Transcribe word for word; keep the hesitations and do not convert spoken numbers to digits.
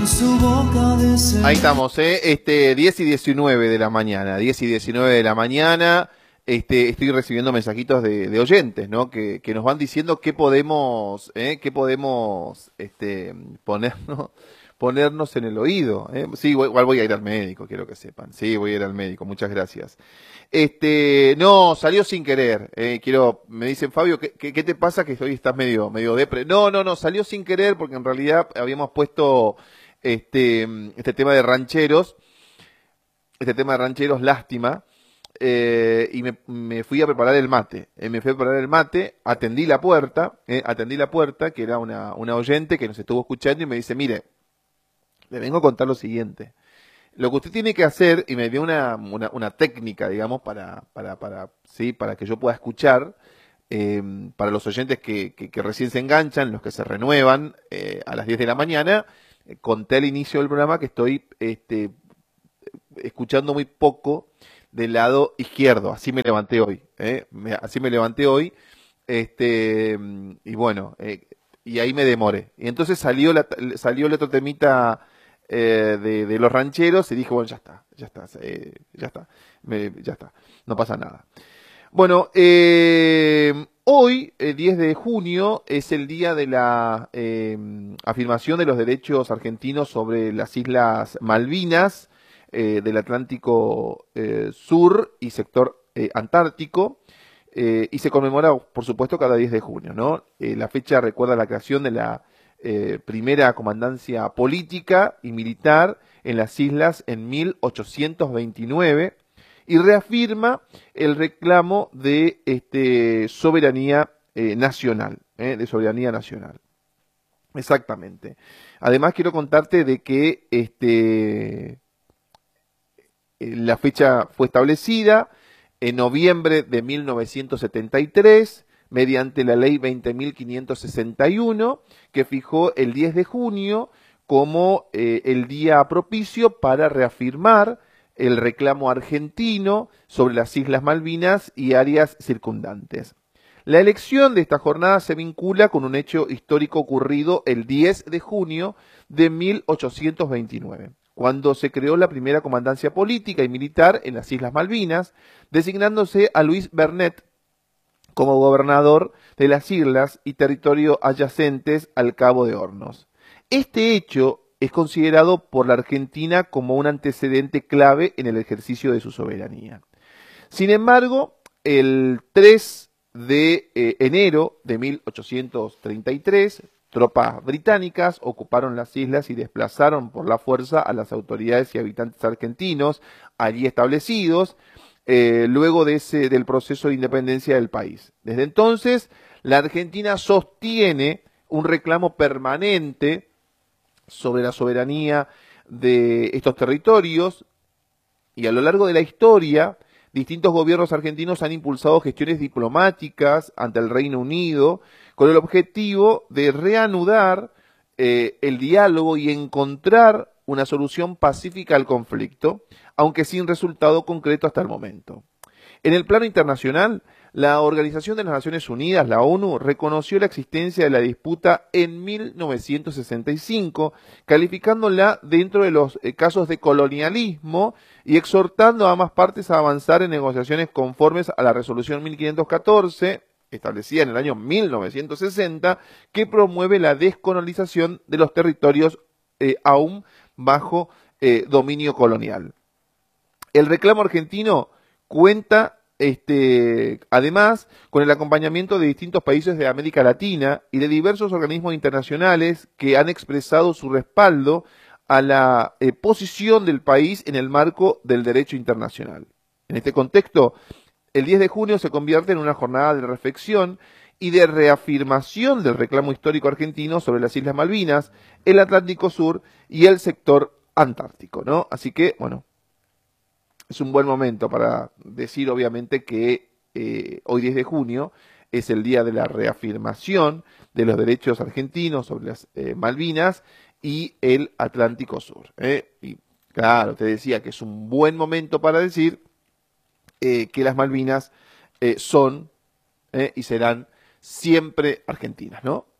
su boca de ser. Ahí estamos, ¿eh? Este, diez y diecinueve de la mañana, diez y diecinueve de la mañana, este, estoy recibiendo mensajitos de, de oyentes, ¿no? Que, que nos van diciendo qué podemos, ¿eh? qué podemos, este, ponernos, ponernos en el oído, ¿eh? Sí, igual voy a ir al médico, quiero que sepan, sí, voy a ir al médico, muchas gracias. Este, no, salió sin querer, eh, quiero, me dicen, Fabio, ¿qué, qué, qué te pasa que hoy estás medio, medio depre? No, no, no, salió sin querer porque en realidad habíamos puesto este, este tema de rancheros, este tema de rancheros, lástima, eh, y me, me fui a preparar el mate, eh, me fui a preparar el mate, atendí la puerta, eh, atendí la puerta, que era una, una oyente que nos estuvo escuchando y me dice, mire, le vengo a contar lo siguiente. Lo que usted tiene que hacer, y me dio una, una, una técnica, digamos, para, para, para, ¿sí? para que yo pueda escuchar, eh, para los oyentes que, que, que recién se enganchan, los que se renuevan eh, a las diez de la mañana, eh, conté al inicio del programa que estoy este, escuchando muy poco del lado izquierdo, así me levanté hoy, ¿eh? me, así me levanté hoy, este, y bueno, eh, y ahí me demoré. Y entonces salió, la, salió el otro temita Eh, de, de los rancheros y dije, bueno, ya está, ya está, eh, ya está, me, ya está, no pasa nada. Bueno, eh, hoy, el diez de junio, es el día de la eh, afirmación de los derechos argentinos sobre las Islas Malvinas, eh, del Atlántico eh, Sur y sector eh, Antártico, eh, y se conmemora, por supuesto, cada diez de junio, ¿no? Eh, la fecha recuerda la creación de la Eh, primera comandancia política y militar en las islas en mil ochocientos veintinueve y reafirma el reclamo de este, soberanía eh, nacional, eh, de soberanía nacional. Exactamente. Además quiero contarte de que este, la fecha fue establecida en noviembre de mil novecientos setenta y tres mediante la ley veinte mil quinientos sesenta y uno, que fijó el diez de junio como eh, el día propicio para reafirmar el reclamo argentino sobre las Islas Malvinas y áreas circundantes. La elección de esta jornada se vincula con un hecho histórico ocurrido el diez de junio de mil ochocientos veintinueve, cuando se creó la primera comandancia política y militar en las Islas Malvinas, designándose a Luis Bernet como gobernador de las islas y territorios adyacentes al Cabo de Hornos. Este hecho es considerado por la Argentina como un antecedente clave en el ejercicio de su soberanía. Sin embargo, el tres de enero de mil ochocientos treinta y tres, tropas británicas ocuparon las islas y desplazaron por la fuerza a las autoridades y habitantes argentinos allí establecidos, Eh, luego de ese, del proceso de independencia del país. Desde entonces, la Argentina sostiene un reclamo permanente sobre la soberanía de estos territorios y a lo largo de la historia, distintos gobiernos argentinos han impulsado gestiones diplomáticas ante el Reino Unido con el objetivo de reanudar eh, el diálogo y encontrar una solución pacífica al conflicto, aunque sin resultado concreto hasta el momento. En el plano internacional, la Organización de las Naciones Unidas, la ONU, reconoció la existencia de la disputa en mil novecientos sesenta y cinco, calificándola dentro de los casos de colonialismo y exhortando a ambas partes a avanzar en negociaciones conformes a la resolución mil quinientos catorce, establecida en el año mil novecientos sesenta, que promueve la descolonización de los territorios eh, aún bajo eh, dominio colonial. El reclamo argentino cuenta este, además con el acompañamiento de distintos países de América Latina y de diversos organismos internacionales que han expresado su respaldo a la eh, posición del país en el marco del derecho internacional. En este contexto, el diez de junio se convierte en una jornada de reflexión y de reafirmación del reclamo histórico argentino sobre las Islas Malvinas, el Atlántico Sur y el sector antártico, ¿no? Así que, bueno, es un buen momento para decir, obviamente, que eh, hoy diez de junio es el día de la reafirmación de los derechos argentinos sobre las eh, Malvinas y el Atlántico Sur. ¿eh? Y claro, te decía que es un buen momento para decir eh, que las Malvinas eh, son eh, y serán siempre argentinas, ¿no?